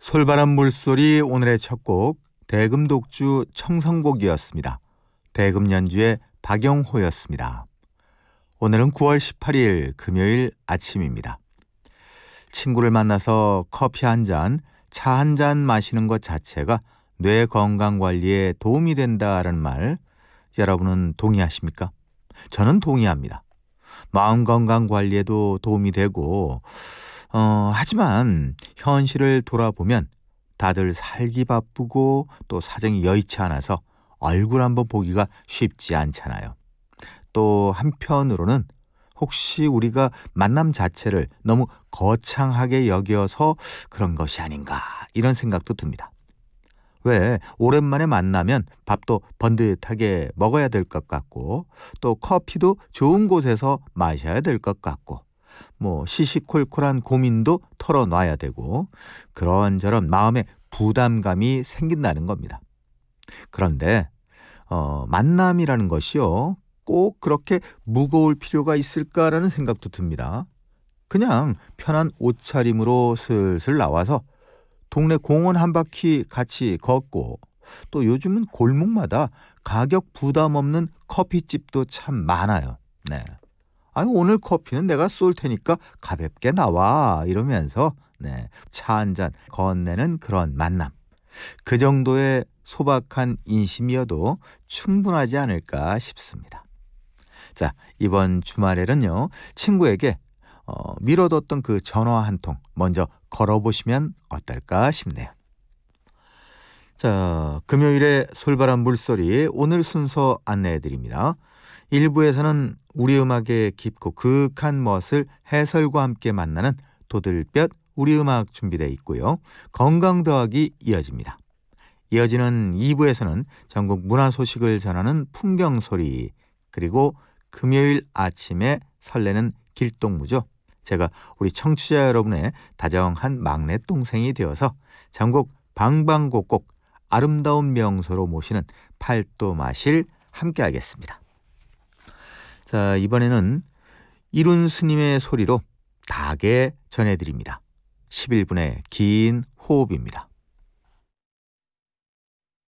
솔바람 물소리 오늘의 첫 곡 대금독주 청성곡이었습니다. 대금 연주의 박영호였습니다. 오늘은 9월 18일 금요일 아침입니다. 친구를 만나서 커피 한 잔, 차 한 잔 마시는 것 자체가 뇌 건강 관리에 도움이 된다는 말, 여러분은 동의하십니까? 저는 동의합니다. 마음 건강 관리에도 도움이 되고 하지만 현실을 돌아보면 다들 살기 바쁘고 또 사정이 여의치 않아서 얼굴 한번 보기가 쉽지 않잖아요. 또 한편으로는 혹시 우리가 만남 자체를 너무 거창하게 여겨서 그런 것이 아닌가 이런 생각도 듭니다. 왜 오랜만에 만나면 밥도 번듯하게 먹어야 될 것 같고 또 커피도 좋은 곳에서 마셔야 될 것 같고 시시콜콜한 고민도 털어놔야 되고 그런저런 마음에 부담감이 생긴다는 겁니다. 그런데 만남이라는 것이요 꼭 그렇게 무거울 필요가 있을까라는 생각도 듭니다. 그냥 편한 옷차림으로 슬슬 나와서 동네 공원 한 바퀴 같이 걷고 또 요즘은 골목마다 가격 부담 없는 커피집도 참 많아요. 네. 아니 오늘 커피는 내가 쏠 테니까 가볍게 나와 이러면서 차 한 잔 건네는 그런 만남. 그 정도의 소박한 인심이어도 충분하지 않을까 싶습니다. 자, 이번 주말에는요 친구에게 미뤄뒀던 그 전화 한 통 먼저 걸어보시면 어떨까 싶네요. 자, 금요일에 솔바람 물소리 오늘 순서 안내해드립니다. 1부에서는 우리 음악의 깊고 그윽한 멋을 해설과 함께 만나는 도들볕 우리 음악 준비되어 있고요. 건강 더하기 이어집니다. 이어지는 2부에서는 전국 문화 소식을 전하는 풍경소리 그리고 금요일 아침에 설레는 길동무죠. 제가 우리 청취자 여러분의 다정한 막내 동생이 되어서 전국 방방곡곡 아름다운 명소로 모시는 팔도마실 함께 하겠습니다. 자, 이번에는 이룬 스님의 소리로 닭에 전해드립니다. 11분의 긴 호흡입니다.